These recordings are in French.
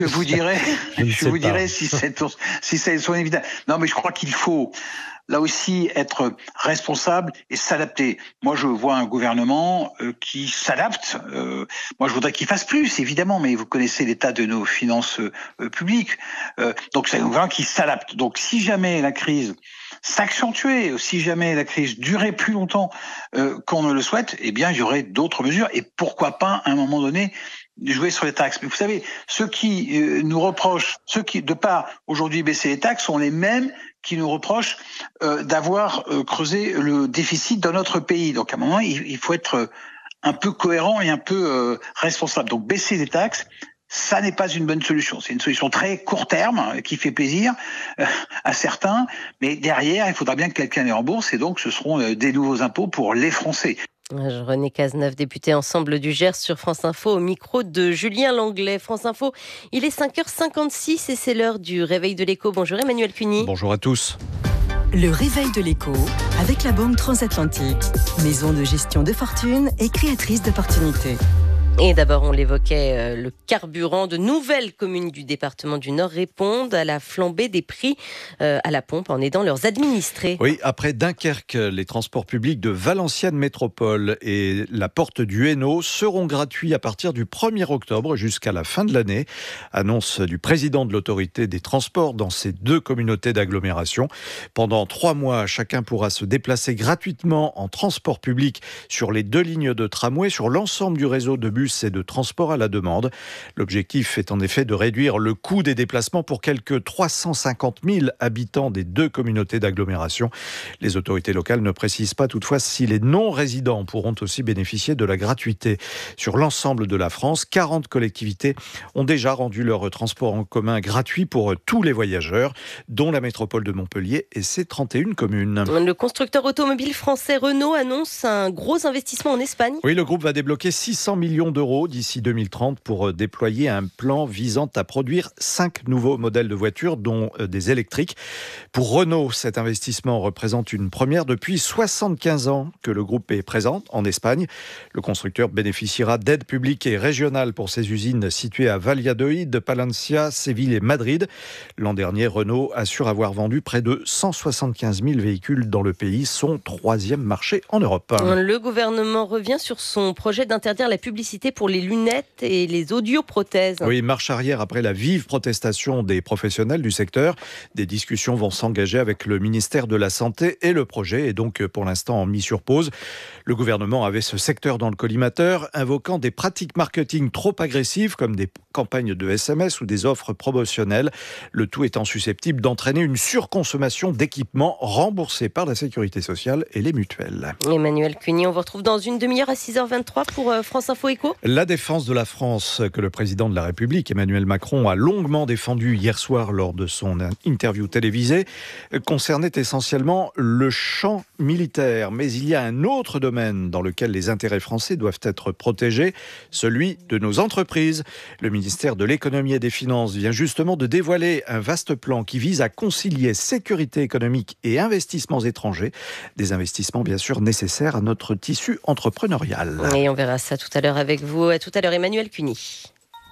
Je vous dirai, Je vous dirai si c'est son évident. Non, mais je crois qu'il faut là aussi être responsable et s'adapter. Moi, je vois un gouvernement qui s'adapte. Moi, je voudrais qu'il fasse plus, évidemment, mais vous connaissez l'état de nos finances publiques. Donc, c'est un gouvernement qui s'adapte. Donc, si jamais la crise s'accentuait, si jamais la crise durait plus longtemps qu'on ne le souhaite, eh bien, il y aurait d'autres mesures. Et pourquoi pas, à un moment donné, jouer sur les taxes. Mais vous savez, ceux qui nous reprochent, ceux qui, de pas aujourd'hui baisser les taxes, sont les mêmes qui nous reprochent d'avoir creusé le déficit dans notre pays. Donc à un moment, il faut être un peu cohérent et un peu responsable. Donc baisser les taxes, ça n'est pas une bonne solution. C'est une solution très court terme qui fait plaisir à certains, mais derrière, il faudra bien que quelqu'un les rembourse et donc ce seront des nouveaux impôts pour les Français. René Cazeneuve, député Ensemble du Gers sur France Info, au micro de Julien Langlais. France Info, il est 5h56 et c'est l'heure du réveil de l'écho. Bonjour Emmanuel Cuny. Bonjour à tous. Le réveil de l'écho avec la Banque Transatlantique, maison de gestion de fortune et créatrice d'opportunités. Et d'abord, on l'évoquait, le carburant. De nouvelles communes du département du Nord répondent à la flambée des prix à la pompe en aidant leurs administrés. Oui, après Dunkerque, les transports publics de Valenciennes Métropole et la Porte du Hainaut seront gratuits à partir du 1er octobre jusqu'à la fin de l'année. Annonce du président de l'autorité des transports dans ces deux communautés d'agglomération. Pendant 3 mois, chacun pourra se déplacer gratuitement en transport public sur les 2 lignes de tramway, sur l'ensemble du réseau de bus et de transport à la demande. L'objectif est en effet de réduire le coût des déplacements pour quelques 350 000 habitants des deux communautés d'agglomération. Les autorités locales ne précisent pas toutefois si les non-résidents pourront aussi bénéficier de la gratuité. Sur l'ensemble de la France, 40 collectivités ont déjà rendu leur transport en commun gratuit pour tous les voyageurs, dont la métropole de Montpellier et ses 31 communes. Le constructeur automobile français Renault annonce un gros investissement en Espagne. Oui, le groupe va débloquer 600 millions d'euros d'ici 2030 pour déployer un plan visant à produire 5 nouveaux modèles de voitures, dont des électriques. Pour Renault, cet investissement représente une première depuis 75 ans que le groupe est présent en Espagne. Le constructeur bénéficiera d'aides publiques et régionales pour ses usines situées à Valladolid, Palencia, Séville et Madrid. L'an dernier, Renault assure avoir vendu près de 175 000 véhicules dans le pays, son 3e marché en Europe. Le gouvernement revient sur son projet d'interdire la publicité pour les lunettes et les audioprothèses. Oui, marche arrière après la vive protestation des professionnels du secteur. Des discussions vont s'engager avec le ministère de la Santé et le projet est donc pour l'instant mis sur pause. Le gouvernement avait ce secteur dans le collimateur, invoquant des pratiques marketing trop agressives comme des campagnes de SMS ou des offres promotionnelles. Le tout étant susceptible d'entraîner une surconsommation d'équipements remboursés par la Sécurité sociale et les mutuelles. Emmanuel Cuny, on vous retrouve dans une demi-heure à 6h23 pour France Info Écho. La défense de la France que le président de la République, Emmanuel Macron, a longuement défendue hier soir lors de son interview télévisée, concernait essentiellement le champ militaire. Mais il y a un autre domaine dans lequel les intérêts français doivent être protégés, celui de nos entreprises. Le ministère de l'Économie et des Finances vient justement de dévoiler un vaste plan qui vise à concilier sécurité économique et investissements étrangers. Des investissements bien sûr nécessaires à notre tissu entrepreneurial. Et on verra ça tout à l'heure avec vous. À tout à l'heure, Emmanuel Cuny.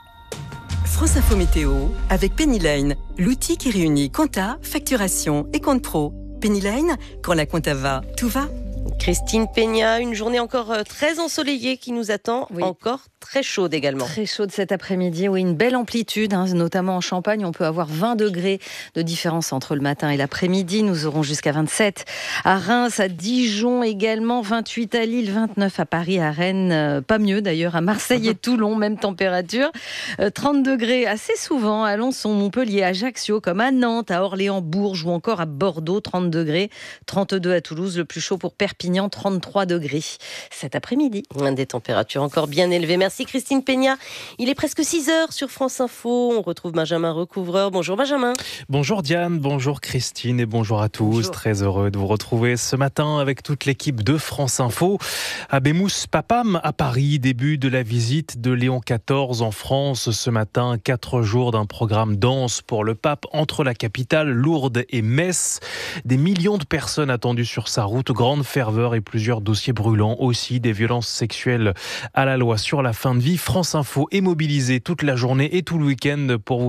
France Info Météo avec Pennyline, l'outil qui réunit compta, facturation et compte pro. Pennyline, quand la compta va, tout va. Christine Peña, une journée encore très ensoleillée qui nous attend, oui. Encore très chaude également. Très chaude cet après-midi, oui, une belle amplitude, notamment en Champagne, on peut avoir 20 degrés de différence entre le matin et l'après-midi, nous aurons jusqu'à 27 à Reims, à Dijon également, 28 à Lille, 29 à Paris, à Rennes, pas mieux d'ailleurs, à Marseille et Toulon, même température, 30 degrés assez souvent à Alençon, Montpellier, Ajaccio, comme à Nantes, à Orléans, Bourges ou encore à Bordeaux, 30 degrés, 32 à Toulouse, le plus chaud pour Perpignan, 33 degrés cet après-midi. Des températures encore bien élevées. Merci Christine Peña. Il est presque 6h sur France Info. On retrouve Benjamin Recouvreur. Bonjour Benjamin. Bonjour Diane, bonjour Christine et bonjour à tous. Bonjour. Très heureux de vous retrouver ce matin avec toute l'équipe de France Info. À Bémousse Papam, à Paris, début de la visite de Léon XIV en France. Ce matin, 4 jours d'un programme dense pour le pape entre la capitale, Lourdes et Metz. Des millions de personnes attendues sur sa route, grande ferveur et plusieurs dossiers brûlants aussi, des violences sexuelles à la loi sur la fin de vie. France Info est mobilisée toute la journée et tout le week-end pour vous